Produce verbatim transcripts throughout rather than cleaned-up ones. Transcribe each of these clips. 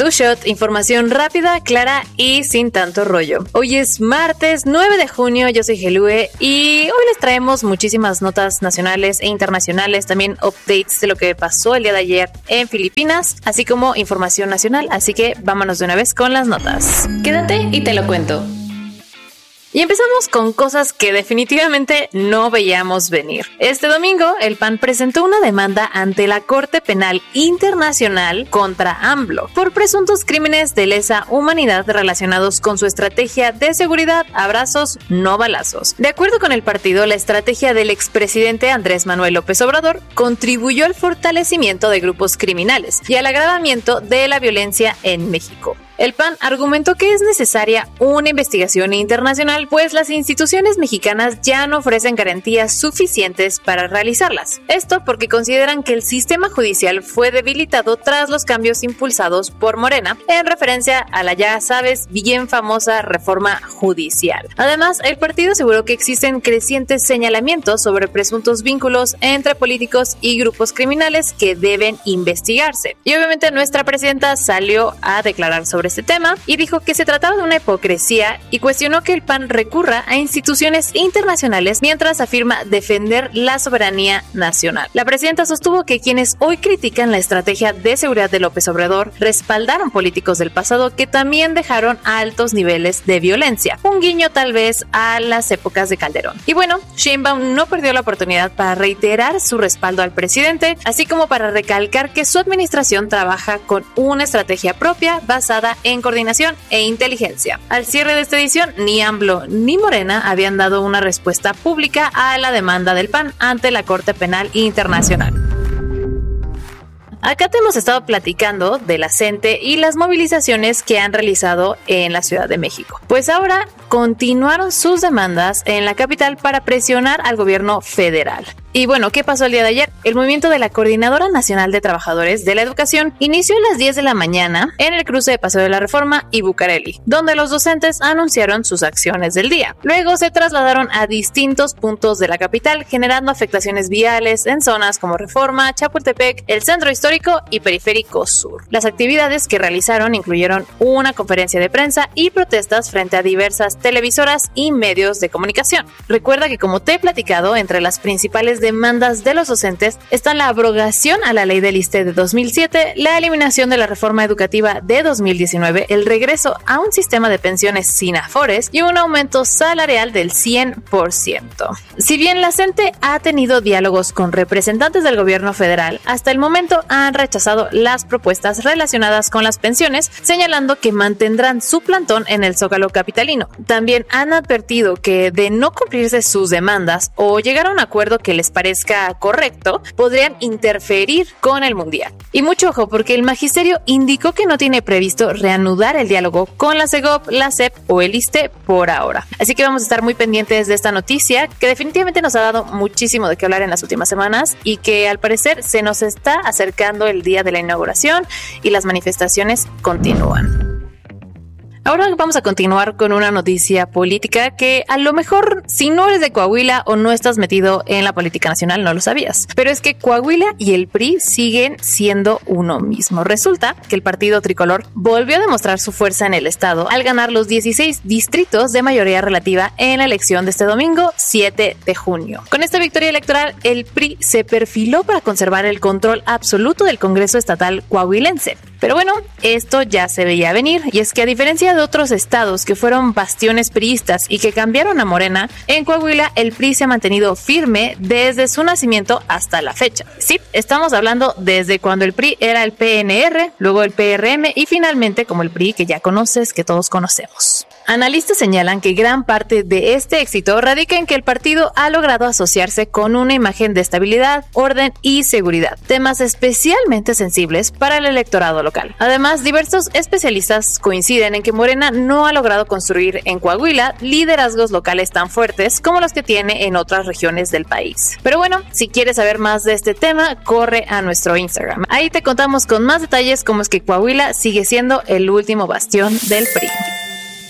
Tu Shot, información rápida, clara y sin tanto rollo. Hoy es martes nueve de junio, yo soy Gelue y hoy les traemos muchísimas notas nacionales e internacionales, también updates de lo que pasó el día de ayer en Filipinas, así como información nacional, así que vámonos de una vez con las notas. Quédate y te lo cuento. Y empezamos con cosas que definitivamente no veíamos venir. Este domingo, el P A N presentó una demanda ante la Corte Penal Internacional contra AMLO por presuntos crímenes de lesa humanidad relacionados con su estrategia de seguridad, abrazos, no balazos. De acuerdo con el partido, la estrategia del expresidente Andrés Manuel López Obrador contribuyó al fortalecimiento de grupos criminales y al agravamiento de la violencia en México. El P A N argumentó que es necesaria una investigación internacional, pues las instituciones mexicanas ya no ofrecen garantías suficientes para realizarlas. Esto porque consideran que el sistema judicial fue debilitado tras los cambios impulsados por Morena, en referencia a la ya sabes bien famosa reforma judicial. Además, el partido aseguró que existen crecientes señalamientos sobre presuntos vínculos entre políticos y grupos criminales que deben investigarse. Y obviamente nuestra presidenta salió a declarar sobre este tema y dijo que se trataba de una hipocresía y cuestionó que el P A N recurra a instituciones internacionales mientras afirma defender la soberanía nacional. La presidenta sostuvo que quienes hoy critican la estrategia de seguridad de López Obrador respaldaron políticos del pasado que también dejaron altos niveles de violencia, un guiño tal vez a las épocas de Calderón. Y bueno, Sheinbaum no perdió la oportunidad para reiterar su respaldo al presidente, así como para recalcar que su administración trabaja con una estrategia propia basada en coordinación e inteligencia. Al cierre de esta edición, ni AMLO ni Morena habían dado una respuesta pública a la demanda del P A N ante la Corte Penal Internacional. Acá te hemos estado platicando de la C E N T E y las movilizaciones que han realizado en la Ciudad de México. Pues ahora continuaron sus demandas en la capital para presionar al gobierno federal. Y bueno, ¿qué pasó el día de ayer? El movimiento de la Coordinadora Nacional de Trabajadores de la Educación inició a las diez de la mañana en el cruce de Paseo de la Reforma y Bucareli, donde los docentes anunciaron sus acciones del día. Luego se trasladaron a distintos puntos de la capital, generando afectaciones viales en zonas como Reforma, Chapultepec, el Centro Histórico y Periférico Sur. Las actividades que realizaron incluyeron una conferencia de prensa y protestas frente a diversas televisoras y medios de comunicación. Recuerda que, como te he platicado, entre las principales demandas de los docentes están la abrogación a la ley del ISSSTE de dos mil siete, la eliminación de la reforma educativa de dos mil diecinueve, el regreso a un sistema de pensiones sin afores y un aumento salarial del cien por ciento. Si bien la C E N T E ha tenido diálogos con representantes del gobierno federal, hasta el momento han rechazado las propuestas relacionadas con las pensiones, señalando que mantendrán su plantón en el Zócalo capitalino. También han advertido que de no cumplirse sus demandas o llegar a un acuerdo que les parezca correcto, podrían interferir con el mundial. Y mucho ojo, porque el magisterio indicó que no tiene previsto reanudar el diálogo con la SEGOP, la SEP o el ISSSTE por ahora. Así que vamos a estar muy pendientes de esta noticia, que definitivamente nos ha dado muchísimo de qué hablar en las últimas semanas y que al parecer se nos está acercando el día de la inauguración y las manifestaciones continúan. Ahora vamos a continuar con una noticia política que a lo mejor si no eres de Coahuila o no estás metido en la política nacional no lo sabías. Pero es que Coahuila y el P R I siguen siendo uno mismo. Resulta que el partido tricolor volvió a demostrar su fuerza en el estado al ganar los dieciséis distritos de mayoría relativa en la elección de este domingo siete de junio. Con esta victoria electoral, el P R I se perfiló para conservar el control absoluto del Congreso Estatal coahuilense. Pero bueno, esto ya se veía venir, y es que a diferencia de otros estados que fueron bastiones priistas y que cambiaron a Morena, en Coahuila el P R I se ha mantenido firme desde su nacimiento hasta la fecha. Sí, estamos hablando desde cuando el P R I era el P N R, luego el P R M y finalmente como el P R I que ya conoces, que todos conocemos. Analistas señalan que gran parte de este éxito radica en que el partido ha logrado asociarse con una imagen de estabilidad, orden y seguridad, temas especialmente sensibles para el electorado local. Además, diversos especialistas coinciden en que Morena no ha logrado construir en Coahuila liderazgos locales tan fuertes como los que tiene en otras regiones del país. Pero bueno, si quieres saber más de este tema, corre a nuestro Instagram. Ahí te contamos con más detalles cómo es que Coahuila sigue siendo el último bastión del P R I.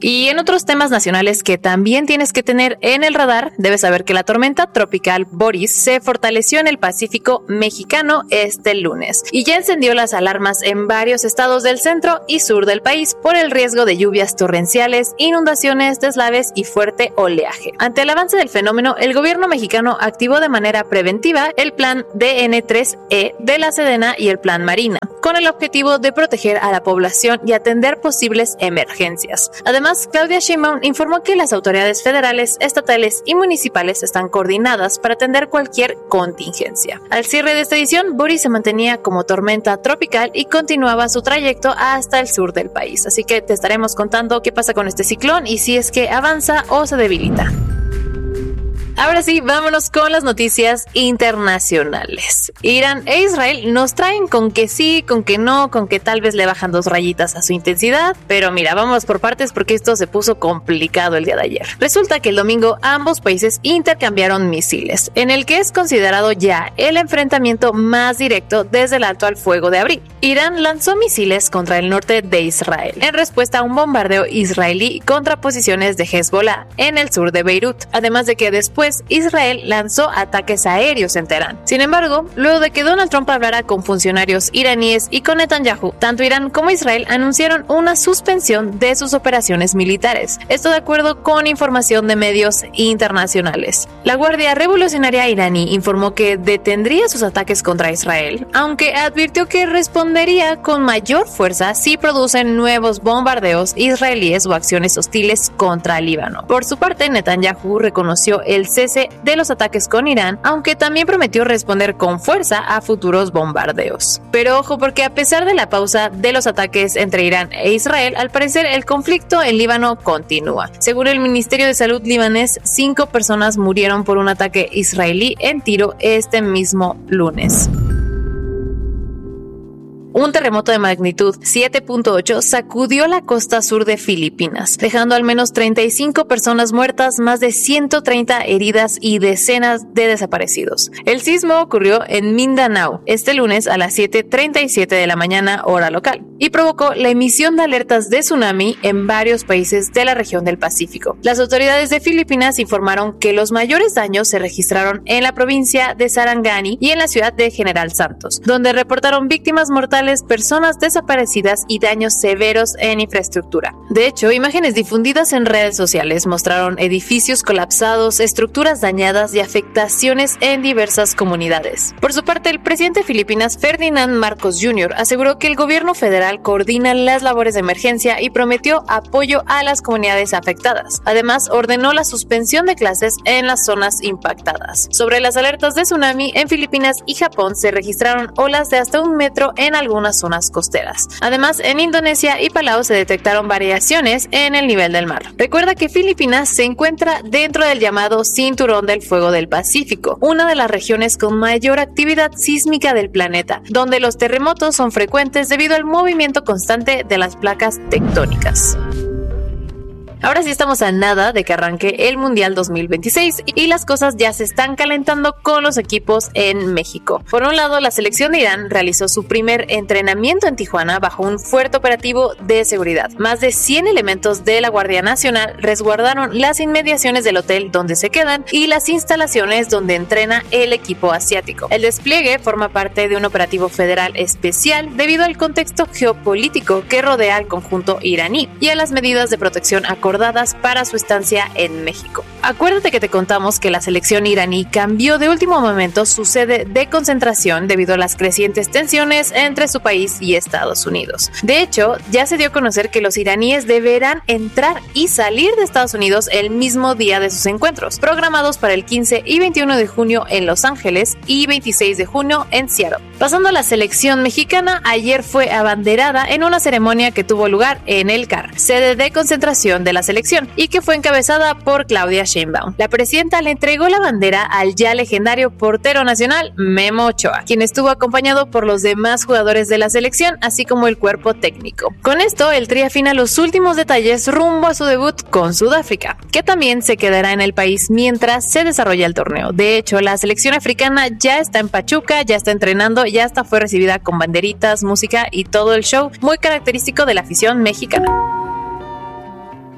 Y en otros temas nacionales que también tienes que tener en el radar, debes saber que la tormenta tropical Boris se fortaleció en el Pacífico mexicano este lunes y ya encendió las alarmas en varios estados del centro y sur del país por el riesgo de lluvias torrenciales, inundaciones, deslaves y fuerte oleaje. Ante el avance del fenómeno, el gobierno mexicano activó de manera preventiva el plan D N tres E de la Sedena y el plan Marina, con el objetivo de proteger a la población y atender posibles emergencias. Además, Claudia Sheinbaum informó que las autoridades federales, estatales y municipales están coordinadas para atender cualquier contingencia. Al cierre de esta edición, Boris se mantenía como tormenta tropical y continuaba su trayecto hasta el sur del país. Así que te estaremos contando qué pasa con este ciclón y si es que avanza o se debilita. Ahora sí, vámonos con las noticias internacionales. Irán e Israel nos traen con que sí, con que no, con que tal vez le bajan dos rayitas a su intensidad, pero mira, vamos por partes porque esto se puso complicado el día de ayer. Resulta que el domingo ambos países intercambiaron misiles, en el que es considerado ya el enfrentamiento más directo desde el alto al fuego de abril. Irán lanzó misiles contra el norte de Israel, en respuesta a un bombardeo israelí contra posiciones de Hezbollah en el sur de Beirut, además de que después Israel lanzó ataques aéreos en Teherán. Sin embargo, luego de que Donald Trump hablara con funcionarios iraníes y con Netanyahu, tanto Irán como Israel anunciaron una suspensión de sus operaciones militares. Esto de acuerdo con información de medios internacionales. La Guardia Revolucionaria iraní informó que detendría sus ataques contra Israel, aunque advirtió que respondería con mayor fuerza si producen nuevos bombardeos israelíes o acciones hostiles contra Líbano. Por su parte, Netanyahu reconoció el cese de los ataques con Irán, aunque también prometió responder con fuerza a futuros bombardeos. Pero ojo, porque a pesar de la pausa de los ataques entre Irán e Israel, al parecer el conflicto en Líbano continúa. Según el Ministerio de Salud libanés, cinco personas murieron por un ataque israelí en Tiro este mismo lunes. Un terremoto de magnitud siete punto ocho sacudió la costa sur de Filipinas, dejando al menos treinta y cinco personas muertas, más de ciento treinta heridas y decenas de desaparecidos. El sismo ocurrió en Mindanao este lunes a las siete treinta y siete de la mañana hora local y provocó la emisión de alertas de tsunami en varios países de la región del Pacífico. Las autoridades de Filipinas informaron que los mayores daños se registraron en la provincia de Sarangani y en la ciudad de General Santos, donde reportaron víctimas mortales, personas desaparecidas y daños severos en infraestructura. De hecho, imágenes difundidas en redes sociales mostraron edificios colapsados, estructuras dañadas y afectaciones en diversas comunidades. Por su parte, el presidente de Filipinas, Ferdinand Marcos junior, aseguró que el gobierno federal coordina las labores de emergencia y prometió apoyo a las comunidades afectadas. Además, ordenó la suspensión de clases en las zonas impactadas. Sobre las alertas de tsunami, en Filipinas y Japón se registraron olas de hasta un metro en algunas zonas costeras. Además, en Indonesia y Palau se detectaron variaciones en el nivel del mar. Recuerda que Filipinas se encuentra dentro del llamado Cinturón del Fuego del Pacífico, una de las regiones con mayor actividad sísmica del planeta, donde los terremotos son frecuentes debido al movimiento constante de las placas tectónicas. Ahora sí estamos a nada de que arranque el Mundial dos mil veintiséis y las cosas ya se están calentando con los equipos en México. Por un lado, la selección de Irán realizó su primer entrenamiento en Tijuana bajo un fuerte operativo de seguridad. Más de cien elementos de la Guardia Nacional resguardaron las inmediaciones del hotel donde se quedan y las instalaciones donde entrena el equipo asiático. El despliegue forma parte de un operativo federal especial debido al contexto geopolítico que rodea al conjunto iraní y a las medidas de protección acordadas para su estancia en México. Acuérdate que te contamos que la selección iraní cambió de último momento su sede de concentración debido a las crecientes tensiones entre su país y Estados Unidos. De hecho, ya se dio a conocer que los iraníes deberán entrar y salir de Estados Unidos el mismo día de sus encuentros, programados para el quince y veintiuno de junio en Los Ángeles y veintiséis de junio en Seattle. Pasando a la selección mexicana, ayer fue abanderada en una ceremonia que tuvo lugar en el C A R, sede de concentración de la selección, y que fue encabezada por Claudia Sheinbaum. La presidenta le entregó la bandera al ya legendario portero nacional Memo Ochoa, quien estuvo acompañado por los demás jugadores de la selección, así como el cuerpo técnico. Con esto, el Tri afina los últimos detalles rumbo a su debut con Sudáfrica, que también se quedará en el país mientras se desarrolla el torneo. De hecho, la selección africana ya está en Pachuca, ya está entrenando, ya hasta fue recibida con banderitas, música y todo el show muy característico de la afición mexicana.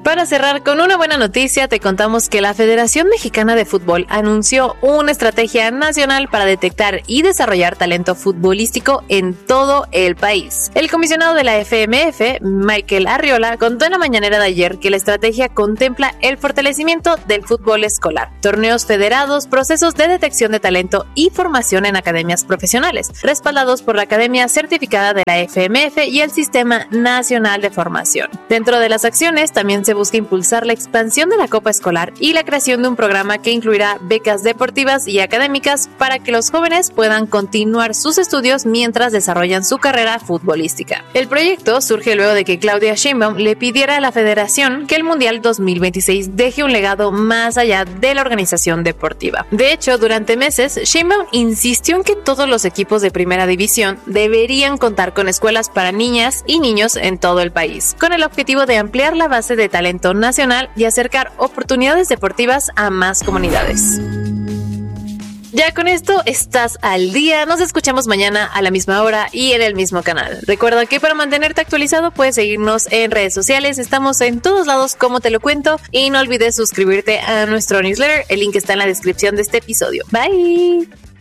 Para cerrar con una buena noticia, te contamos que la Federación Mexicana de Fútbol anunció una estrategia nacional para detectar y desarrollar talento futbolístico en todo el país. El comisionado de la F M F, Michael Arriola, contó en la mañanera de ayer que la estrategia contempla el fortalecimiento del fútbol escolar, torneos federados, procesos de detección de talento y formación en academias profesionales, respaldados por la Academia Certificada de la F M F y el Sistema Nacional de Formación. Dentro de las acciones también se busca impulsar la expansión de la Copa Escolar y la creación de un programa que incluirá becas deportivas y académicas para que los jóvenes puedan continuar sus estudios mientras desarrollan su carrera futbolística. El proyecto surge luego de que Claudia Sheinbaum le pidiera a la Federación que el Mundial dos mil veintiséis deje un legado más allá de la organización deportiva. De hecho, durante meses, Sheinbaum insistió en que todos los equipos de primera división deberían contar con escuelas para niñas y niños en todo el país, con el objetivo de ampliar la base de talento nacional y acercar oportunidades deportivas a más comunidades. Ya con esto estás al día. Nos escuchamos mañana a la misma hora y en el mismo canal. Recuerda que para mantenerte actualizado puedes seguirnos en redes sociales. Estamos en todos lados como te lo cuento. Y no olvides suscribirte a nuestro newsletter. El link está en la descripción de este episodio. Bye.